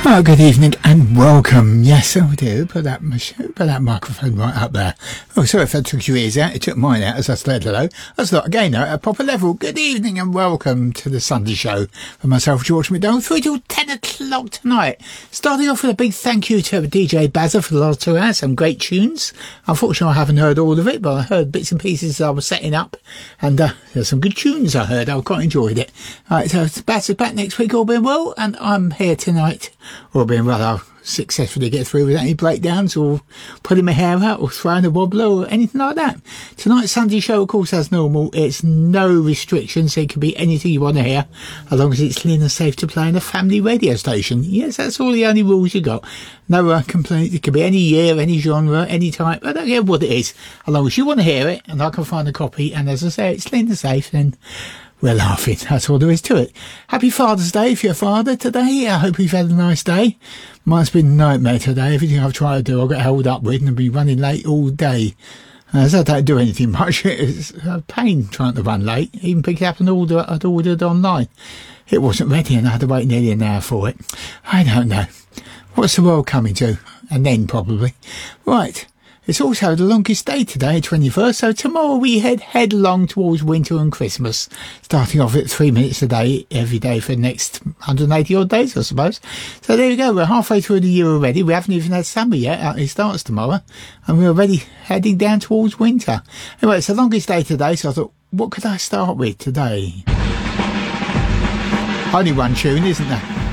Oh, good evening and welcome. Yes, oh dear, put that microphone right up there. Oh, sorry if I took your ears out. It took mine out as I said hello. That's not again at a proper level. Good evening and welcome to the Sunday show for myself, George McDonald, through till 10 o'clock tonight. Starting off with a big thank you to DJ Bazza for the last 2 hours. Some great tunes. Unfortunately, I haven't heard all of it, but I heard bits and pieces I was setting up. And there's some good tunes I heard. I quite enjoyed it. Alright, so Bazza's back next week, all being well. And I'm here tonight. All being well, I'll successfully get through without any breakdowns or putting my hair out or throwing a wobbler or anything like that. Tonight's Sunday show, of course, as normal, it's no restrictions. It can be anything you want to hear, as long as it's clean and safe to play in a family radio station. Yes, that's all the only rules you got. No complaints. It can be any year, any genre, any type. I don't care what it is. As long as you want to hear it and I can find a copy, and as I say, it's clean and safe, then we're laughing. That's all there is to it. Happy Father's Day if you're a father today. I hope you've had a nice day. Mine's been a nightmare today. Everything I've tried to do, I've got held up with and I've been running late all day. As I don't do anything much, it's a pain trying to run late. Even picked up an order I'd ordered online. It wasn't ready and I had to wait nearly an hour for it. I don't know. What's the world coming to? An end, probably. Right. It's also the longest day today, 21st, so tomorrow we head headlong towards winter and Christmas, starting off at 3 minutes a day, every day for the next 180 odd days, I suppose. So there we go, we're halfway through the year already. We haven't even had summer yet. It starts tomorrow, and we're already heading down towards winter. Anyway, it's the longest day today, so I thought, what could I start with today? Only one tune, isn't there?